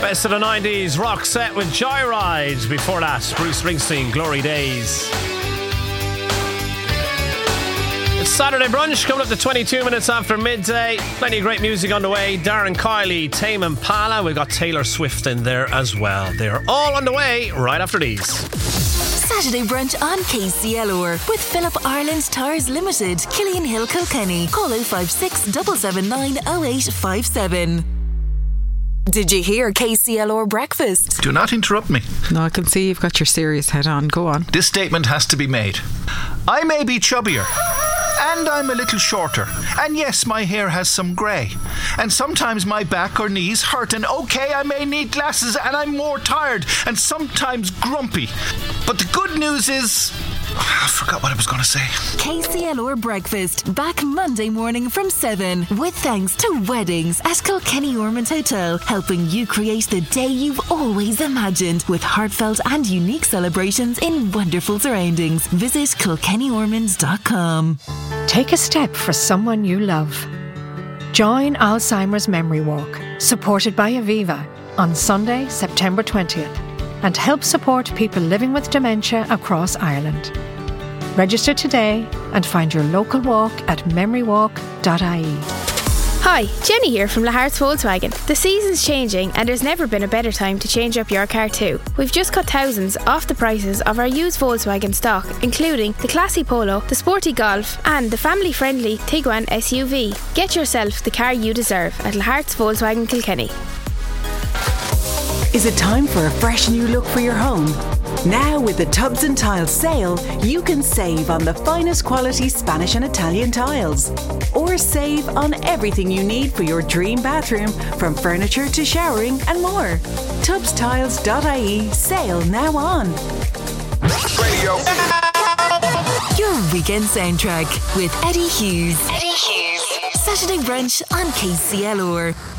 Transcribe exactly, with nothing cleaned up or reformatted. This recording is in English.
Best of the nineties rock set with Joyride. Before that, Bruce Springsteen, Glory Days. It's Saturday Brunch, coming up to twenty-two minutes after midday. Plenty of great music on the way. Darren Kiley, Tame Impala. We've got Taylor Swift in there as well. They're all on the way right after these. Saturday Brunch on K C L R with Philip Ireland Tires Limited, Killian Hill, Kilkenny. Call oh five six, seven seven nine, oh eight five seven. Did you hear K C L R Breakfast? Do not interrupt me. No, I can see you've got your serious head on. Go on. This statement has to be made. I may be chubbier, and I'm a little shorter, and yes, my hair has some grey, and sometimes my back or knees hurt, and okay, I may need glasses, and I'm more tired, and sometimes grumpy. But the good news is, I forgot what I was going to say. K C L R Breakfast, back Monday morning from seven, with thanks to Weddings at Kilkenny Ormond Hotel, helping you create the day you've always imagined, with heartfelt and unique celebrations in wonderful surroundings. Visit kilkenny ormonds dot com. Take a step for someone you love. Join Alzheimer's Memory Walk, supported by Aviva, on Sunday, September twentieth, and help support people living with dementia across Ireland. Register today and find your local walk at memory walk dot I E. Hi, Jenny here from Lahart's Volkswagen. The season's changing and there's never been a better time to change up your car too. We've just cut thousands off the prices of our used Volkswagen stock, including the classy Polo, the sporty Golf and the family-friendly Tiguan S U V. Get yourself the car you deserve at Lahart's Volkswagen Kilkenny. Is it time for a fresh new look for your home? Now with the Tubs and Tiles sale, you can save on the finest quality Spanish and Italian tiles. Or save on everything you need for your dream bathroom, from furniture to showering and more. tubs tiles dot I E sale now on. Radio. Your weekend soundtrack with Eddie Hughes. Eddie Hughes. Saturday Brunch on K C L R.